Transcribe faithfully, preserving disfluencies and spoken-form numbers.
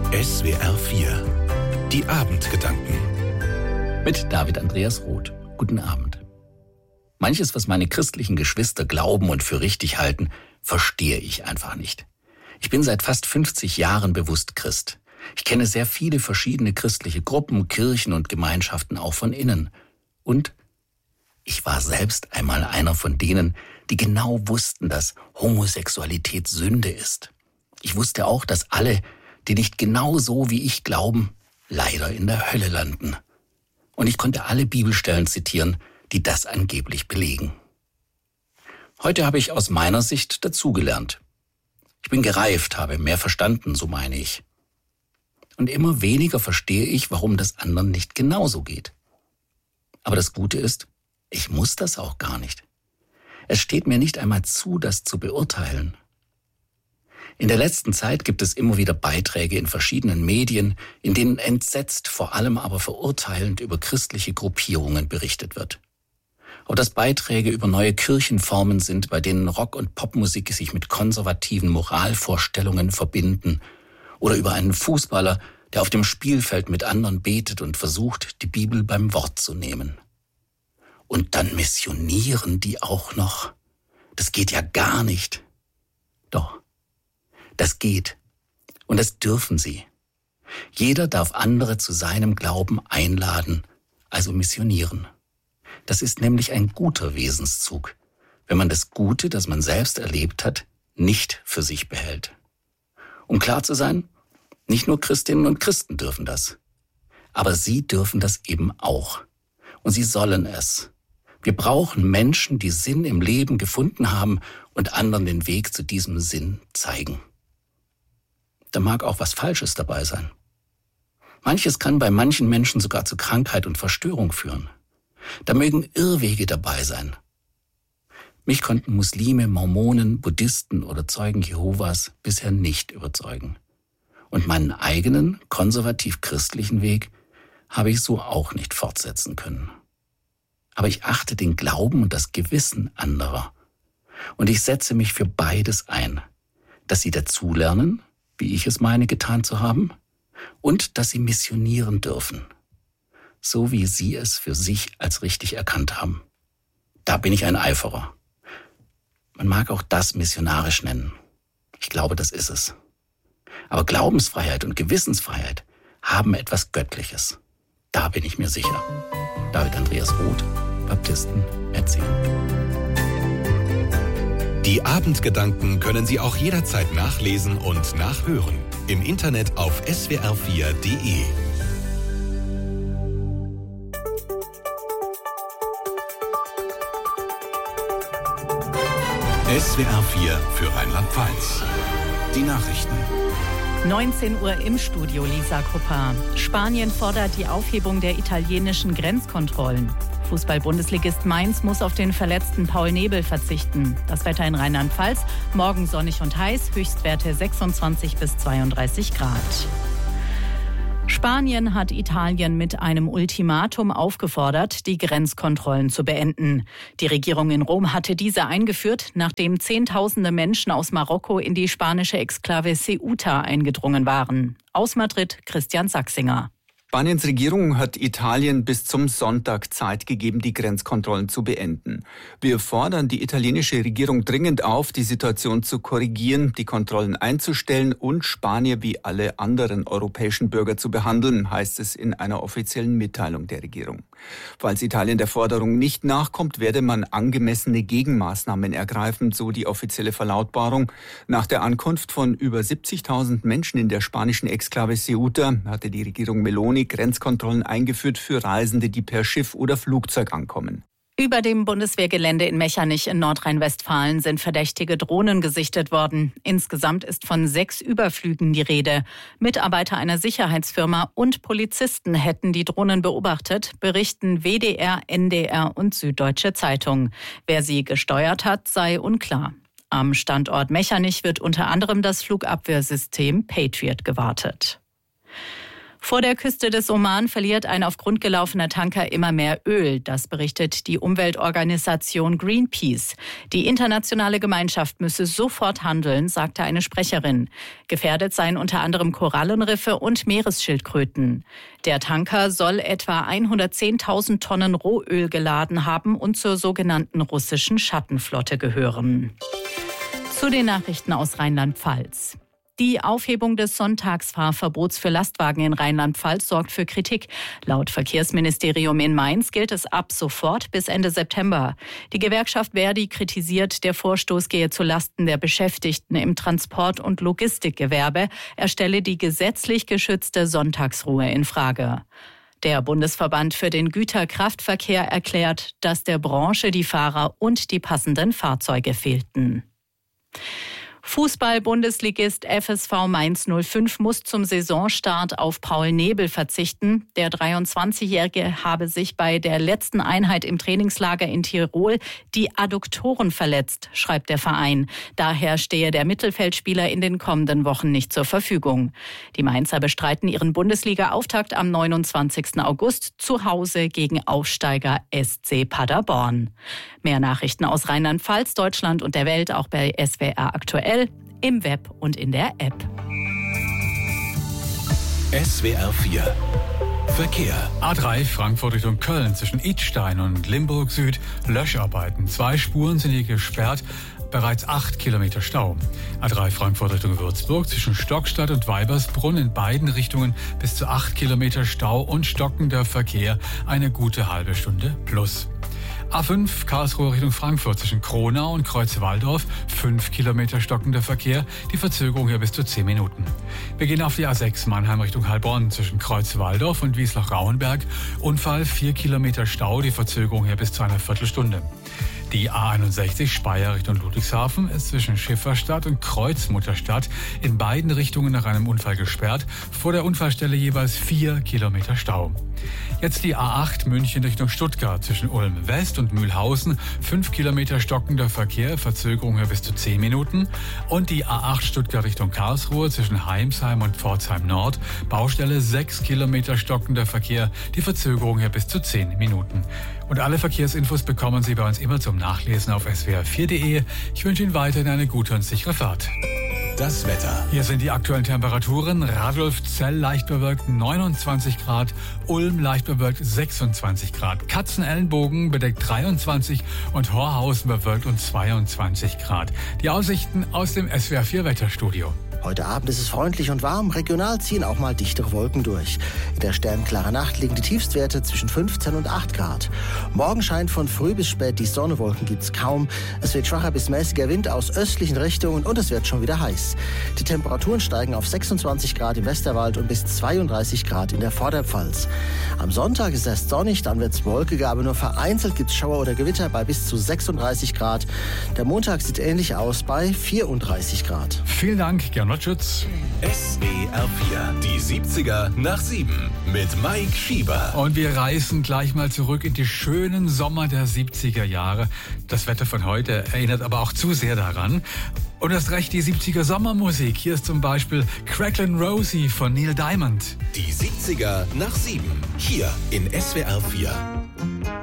S W R vier. Die Abendgedanken. Mit David Andreas Roth. Guten Abend. Manches, was meine christlichen Geschwister glauben und für richtig halten, verstehe ich einfach nicht. Ich bin seit fast fünfzig Jahren bewusst Christ. Ich kenne sehr viele verschiedene christliche Gruppen, Kirchen und Gemeinschaften auch von innen. Und ich war selbst einmal einer von denen, die genau wussten, dass Homosexualität Sünde ist. Ich wusste auch, dass alle, die nicht genau so wie ich glauben, leider in der Hölle landen. Und ich konnte alle Bibelstellen zitieren, die das angeblich belegen. Heute habe ich aus meiner Sicht dazugelernt. Ich bin gereift, habe mehr verstanden, so meine ich. Und immer weniger verstehe ich, warum das anderen nicht genauso geht. Aber das Gute ist, ich muss das auch gar nicht. Es steht mir nicht einmal zu, das zu beurteilen. In der letzten Zeit gibt es immer wieder Beiträge in verschiedenen Medien, in denen entsetzt, vor allem aber verurteilend über christliche Gruppierungen berichtet wird. Ob das Beiträge über neue Kirchenformen sind, bei denen Rock- und Popmusik sich mit konservativen Moralvorstellungen verbinden, oder über einen Fußballer, der auf dem Spielfeld mit anderen betet und versucht, die Bibel beim Wort zu nehmen. Und dann missionieren die auch noch. Das geht ja gar nicht. Doch, das geht. Und das dürfen sie. Jeder darf andere zu seinem Glauben einladen, also missionieren. Das ist nämlich ein guter Wesenszug, wenn man das Gute, das man selbst erlebt hat, nicht für sich behält. Um klar zu sein, nicht nur Christinnen und Christen dürfen das. Aber sie dürfen das eben auch. Und sie sollen es. Wir brauchen Menschen, die Sinn im Leben gefunden haben und anderen den Weg zu diesem Sinn zeigen. Da mag auch was Falsches dabei sein. Manches kann bei manchen Menschen sogar zu Krankheit und Verstörung führen. Da mögen Irrwege dabei sein. Mich konnten Muslime, Mormonen, Buddhisten oder Zeugen Jehovas bisher nicht überzeugen. Und meinen eigenen, konservativ-christlichen Weg habe ich so auch nicht fortsetzen können. Aber ich achte den Glauben und das Gewissen anderer. Und ich setze mich für beides ein, dass sie dazulernen, wie ich es meine getan zu haben, und dass sie missionieren dürfen, so wie sie es für sich als richtig erkannt haben. Da bin ich ein Eiferer. Man mag auch das missionarisch nennen. Ich glaube, das ist es. Aber Glaubensfreiheit und Gewissensfreiheit haben etwas Göttliches. Da bin ich mir sicher. David Andreas Roth, Baptisten, erzählen. Die Abendgedanken können Sie auch jederzeit nachlesen und nachhören. Im Internet auf S W R vier Punkt de. S W R vier für Rheinland-Pfalz. Die Nachrichten. neunzehn Uhr im Studio, Lisa Kruppar. Spanien fordert die Aufhebung der italienischen Grenzkontrollen. Fußball-Bundesligist Mainz muss auf den verletzten Paul Nebel verzichten. Das Wetter in Rheinland-Pfalz, morgen sonnig und heiß, Höchstwerte sechsundzwanzig bis zweiunddreißig Grad. Spanien hat Italien mit einem Ultimatum aufgefordert, die Grenzkontrollen zu beenden. Die Regierung in Rom hatte diese eingeführt, nachdem Zehntausende Menschen aus Marokko in die spanische Exklave Ceuta eingedrungen waren. Aus Madrid, Christian Sachsinger. Spaniens Regierung hat Italien bis zum Sonntag Zeit gegeben, die Grenzkontrollen zu beenden. Wir fordern die italienische Regierung dringend auf, die Situation zu korrigieren, die Kontrollen einzustellen und Spanier wie alle anderen europäischen Bürger zu behandeln, heißt es in einer offiziellen Mitteilung der Regierung. Falls Italien der Forderung nicht nachkommt, werde man angemessene Gegenmaßnahmen ergreifen, so die offizielle Verlautbarung. Nach der Ankunft von über siebzigtausend Menschen in der spanischen Exklave Ceuta hatte die Regierung Meloni Grenzkontrollen eingeführt für Reisende, die per Schiff oder Flugzeug ankommen. Über dem Bundeswehrgelände in Mechernich in Nordrhein-Westfalen sind verdächtige Drohnen gesichtet worden. Insgesamt ist von sechs Überflügen die Rede. Mitarbeiter einer Sicherheitsfirma und Polizisten hätten die Drohnen beobachtet, berichten W D R, N D R und Süddeutsche Zeitung. Wer sie gesteuert hat, sei unklar. Am Standort Mechernich wird unter anderem das Flugabwehrsystem Patriot gewartet. Vor der Küste des Oman verliert ein auf Grund gelaufener Tanker immer mehr Öl. Das berichtet die Umweltorganisation Greenpeace. Die internationale Gemeinschaft müsse sofort handeln, sagte eine Sprecherin. Gefährdet seien unter anderem Korallenriffe und Meeresschildkröten. Der Tanker soll etwa hundertzehntausend Tonnen Rohöl geladen haben und zur sogenannten russischen Schattenflotte gehören. Zu den Nachrichten aus Rheinland-Pfalz. Die Aufhebung des Sonntagsfahrverbots für Lastwagen in Rheinland-Pfalz sorgt für Kritik. Laut Verkehrsministerium in Mainz gilt es ab sofort bis Ende September. Die Gewerkschaft Verdi kritisiert, der Vorstoß gehe zu Lasten der Beschäftigten im Transport- und Logistikgewerbe. Er stelle die gesetzlich geschützte Sonntagsruhe in Frage. Der Bundesverband für den Güterkraftverkehr erklärt, dass der Branche die Fahrer und die passenden Fahrzeuge fehlten. Fußball-Bundesligist F S V Mainz null fünf muss zum Saisonstart auf Paul Nebel verzichten. Der dreiundzwanzigjährige habe sich bei der letzten Einheit im Trainingslager in Tirol die Adduktoren verletzt, schreibt der Verein. Daher stehe der Mittelfeldspieler in den kommenden Wochen nicht zur Verfügung. Die Mainzer bestreiten ihren Bundesliga-Auftakt am neunundzwanzigsten August zu Hause gegen Aufsteiger S C Paderborn. Mehr Nachrichten aus Rheinland-Pfalz, Deutschland und der Welt auch bei S W R aktuell, im Web und in der App. S W R vier Verkehr. A drei Frankfurt Richtung Köln zwischen Idstein und Limburg Süd Löscharbeiten. Zwei Spuren sind hier gesperrt. Bereits acht Kilometer Stau. A drei Frankfurt Richtung Würzburg zwischen Stockstadt und Weibersbrunn in beiden Richtungen bis zu acht Kilometer Stau und stockender Verkehr eine gute halbe Stunde plus. A fünf Karlsruhe Richtung Frankfurt zwischen Kronau und Kreuzwaldorf, fünf Kilometer stockender Verkehr, die Verzögerung hier bis zu zehn Minuten. Wir gehen auf die A sechs Mannheim Richtung Heilbronn zwischen Kreuzwaldorf und Wieslach-Rauenberg, Unfall, vier Kilometer Stau, die Verzögerung hier bis zu einer Viertelstunde. Die A einundsechzig Speyer Richtung Ludwigshafen ist zwischen Schifferstadt und Kreuzmutterstadt in beiden Richtungen nach einem Unfall gesperrt. Vor der Unfallstelle jeweils vier Kilometer Stau. Jetzt die A acht München Richtung Stuttgart zwischen Ulm West und Mühlhausen. fünf Kilometer stockender Verkehr, Verzögerung hier bis zu zehn Minuten. Und die A acht Stuttgart Richtung Karlsruhe zwischen Heimsheim und Pforzheim Nord. Baustelle sechs Kilometer stockender Verkehr, die Verzögerung hier bis zu zehn Minuten. Und alle Verkehrsinfos bekommen Sie bei uns immer zum Nachlesen auf S W R vier punkt de. Ich wünsche Ihnen weiterhin eine gute und sichere Fahrt. Das Wetter. Hier sind die aktuellen Temperaturen. Radolfzell leicht bewölkt neunundzwanzig Grad, Ulm leicht bewölkt sechsundzwanzig Grad, Katzenelnbogen bedeckt dreiundzwanzig und Horhausen bewölkt und zweiundzwanzig Grad. Die Aussichten aus dem S W R vier Wetterstudio. Heute Abend ist es freundlich und warm. Regional ziehen auch mal dichtere Wolken durch. In der sternklaren Nacht liegen die Tiefstwerte zwischen fünfzehn und acht Grad. Morgen scheint von früh bis spät die Sonne, Wolken gibt's kaum. Es wird schwacher bis mäßiger Wind aus östlichen Richtungen und es wird schon wieder heiß. Die Temperaturen steigen auf sechsundzwanzig Grad im Westerwald und bis zweiunddreißig Grad in der Vorderpfalz. Am Sonntag ist erst sonnig, dann wird's wolkig, aber nur vereinzelt gibt's Schauer oder Gewitter bei bis zu sechsunddreißig Grad. Der Montag sieht ähnlich aus bei vierunddreißig Grad. Vielen Dank, Gernot Schütz. S W R vier, die siebziger nach sieben mit Mike Schieber. Und wir reisen gleich mal zurück in die schönen Sommer der siebziger Jahre. Das Wetter von heute erinnert aber auch zu sehr daran. Und erst recht die siebziger Sommermusik. Hier ist zum Beispiel Cracklin' Rosie von Neil Diamond. Die siebziger nach sieben, hier in S W R vier.